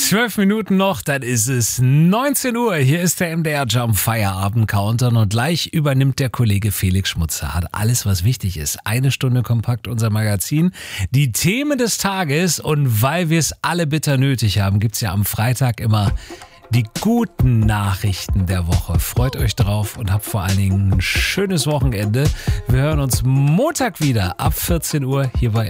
12 Minuten noch, dann ist es 19 Uhr. Hier ist der MDR Jump Feierabend Countdown und gleich übernimmt der Kollege Felix Schmutzer. Hat alles, was wichtig ist. 1 Stunde kompakt unser Magazin. Die Themen des Tages und weil wir es alle bitter nötig haben, gibt's ja am Freitag immer die guten Nachrichten der Woche. Freut euch drauf und habt vor allen Dingen ein schönes Wochenende. Wir hören uns Montag wieder ab 14 Uhr hier bei